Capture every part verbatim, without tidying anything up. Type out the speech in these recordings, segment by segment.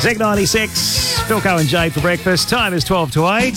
Zig ninety-six, Philco and Jade for breakfast. Time is twelve to eight.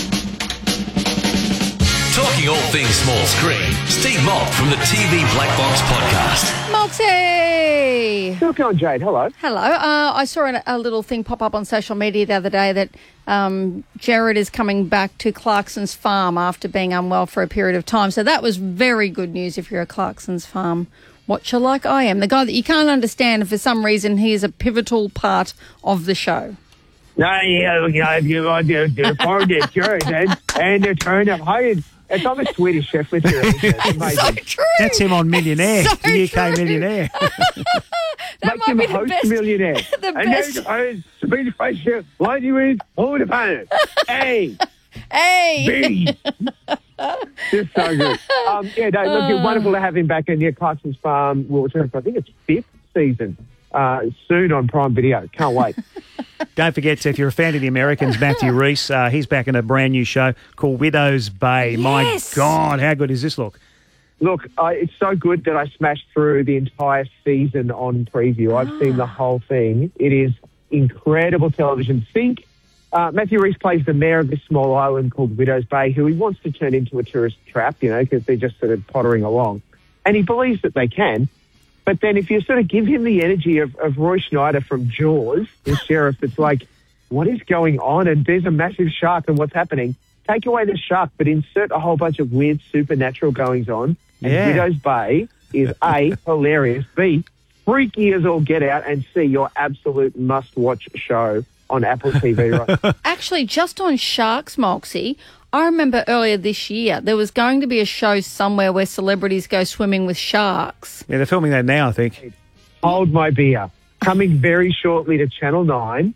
Talking all things small screen. Steve Malt from the T V Black Box Podcast. Malty! Philco and Jade, hello. Hello. Uh, I saw a, a little thing pop up on social media the other day that um, Jared is coming back to Clarkson's Farm after being unwell for a period of time. So that was very good news if you're a Clarkson's Farm watcher like I am. The guy that you can't understand, and for some reason he is a pivotal part of the show. No, yeah, you know, you want to do furniture and, and the turnip. How It's I'm a Swedish chef with you. It's amazing. So true. That's him on Millionaire, So the U K true. Millionaire. That Make might him be a the host best. millionaire. The and best. then I Swedish face chef. Why do you eat all the planet? Hey, Hey! bees. Just so good. Um, yeah, no, look, it's wonderful to have him back in near Clarkson's Farm. We'll return for, I think it's fifth season. Uh, soon on Prime Video. Can't wait. Don't forget, if you're a fan of the Americans, Matthew Reese, uh, he's back in a brand new show called Widow's Bay. My Yes. God, how good does this look? Look, I, it's so good that I smashed through the entire season on preview. I've seen the whole thing. It is incredible television. Think uh, Matthew Reese plays the mayor of this small island called Widow's Bay, who he wants to turn into a tourist trap, you know, because they're just sort of pottering along. And he believes that they can. But then if you sort of give him the energy of, of Roy Schneider from Jaws, the sheriff, it's like, what is going on? And there's a massive shark and what's happening? Take away the shark, but insert a whole bunch of weird supernatural goings on. And Yeah. Widow's Bay is A, hilarious, B, freaky as all get out, and C, your absolute must-watch show on Apple T V. Right? Actually, just on sharks, Moxie, I remember earlier this year there was going to be a show somewhere where celebrities go swimming with sharks. Yeah, they're filming that now, I think. Hold my beer. Coming very shortly to Channel nine.